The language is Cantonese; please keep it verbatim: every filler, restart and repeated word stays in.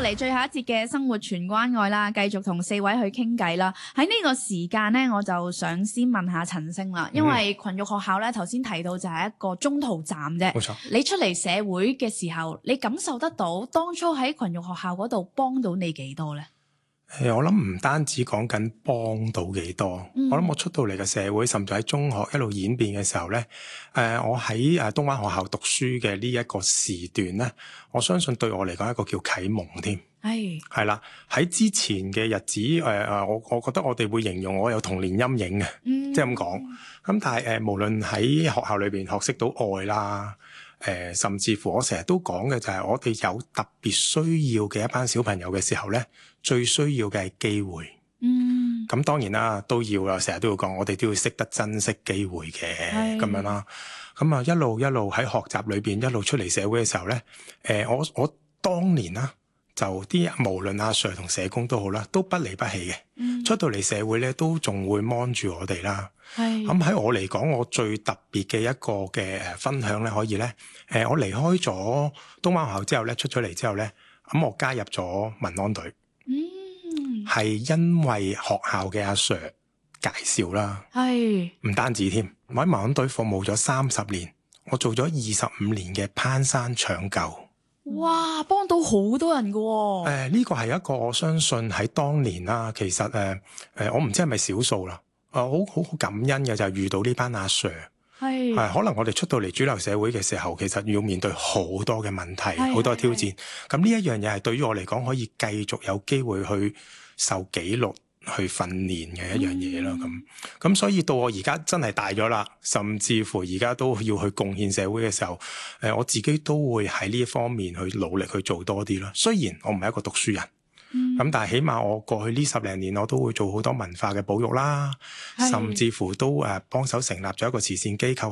嚟最後一節嘅生活全關愛啦，繼續同四位去傾偈啦。喺呢個時間咧，我就想先問下陳星啦，因為群育學校咧頭先提到就係一個中途站啫。冇錯。你出嚟社會嘅時候，你感受得到當初喺群育學校嗰度幫到你幾多咧？ 誒，我諗唔單止講緊幫到幾多，嗯、我諗我出到嚟嘅社會，甚至喺中學一路演變嘅時候咧，誒、呃，我喺誒東灣學校讀書嘅呢一個時段咧，我相信對我嚟講係一個叫啟蒙添。係係啦，喺之前嘅日子，誒、呃、誒，我我覺得我哋會形容我有童年陰影嘅，即係咁講。咁但係誒、呃，無論喺學校裏邊學識到愛啦。誒、呃，甚至乎我成日都講嘅就係我哋有特別需要嘅一班小朋友嘅時候咧，最需要嘅係機會。嗯，咁當然啦，都要啊，成日都要講，我哋都要識得珍惜機會嘅，咁樣啦。咁啊，一路一路喺學習裏邊，一路出嚟社會嘅時候咧，誒、呃，我我當年啦，就啲無論阿 Sir 同社工都好啦，都不離不棄嘅。嗯、出到嚟社會咧，都仲會 mon 住我哋啦。係咁喺我嚟講，我最特別嘅一個嘅誒分享咧，可以咧，誒，我離開咗東灣學校之後咧，出咗嚟之後咧，咁我加入咗民安隊。嗯，係因為學校嘅阿 Sir 介紹啦。係唔單止添，我喺民安隊服務咗三十年，我做咗二十五年嘅攀山搶救。 哇，幫到好多人噶喎！ 誒、呃，呢個係一個我相信喺當年啦，其實誒誒、呃呃，我唔知係咪少數啦。誒、呃，好好好感恩嘅就係遇到呢班阿 Sir， 係係可能我哋出到嚟主流社會嘅時候，其實要面對好多嘅問題，好多挑戰。咁呢一樣嘢係對於我嚟講，可以繼續有機會去受紀律去訓練嘅一樣嘢啦。咁咁、嗯、所以到我而家真係大咗啦，甚至乎而家都要去貢獻社會嘅時候，誒、呃，我自己都會喺呢一方面去努力去做多啲啦。雖然我唔係一個讀書人。咁、嗯、但係起碼我過去呢十零年我都會做好多文化嘅保育啦，甚至乎都誒幫手成立咗一個慈善機構。